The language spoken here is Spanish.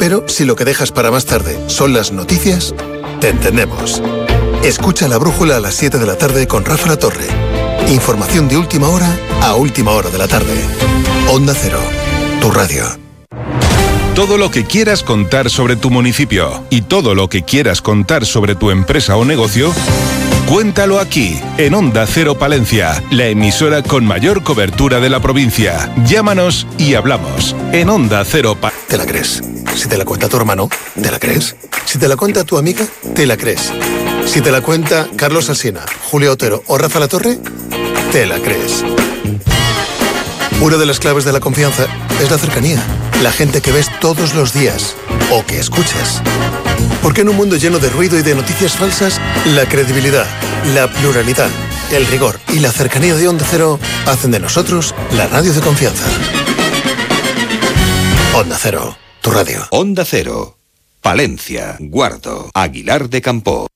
Pero si lo que dejas para más tarde son las noticias, te entendemos. Escucha La Brújula a las 7 de la tarde con Rafa La Torre. Información de última hora a última hora de la tarde. Onda Cero, tu radio. Todo lo que quieras contar sobre tu municipio y todo lo que quieras contar sobre tu empresa o negocio, cuéntalo aquí, en Onda Cero Palencia, la emisora con mayor cobertura de la provincia. Llámanos y hablamos. En Onda Cero ¿Te la crees? Si te la cuenta tu hermano, ¿te la crees? Si te la cuenta tu amiga, ¿te la crees? Si te la cuenta Carlos Alsina, Julio Otero o Rafa La Torre, ¿te la crees? Una de las claves de la confianza es la cercanía. La gente que ves todos los días o que escuchas. Porque en un mundo lleno de ruido y de noticias falsas, la credibilidad, la pluralidad, el rigor y la cercanía de Onda Cero hacen de nosotros la radio de confianza. Onda Cero, tu radio. Onda Cero, Palencia, Guardo, Aguilar de Campoo.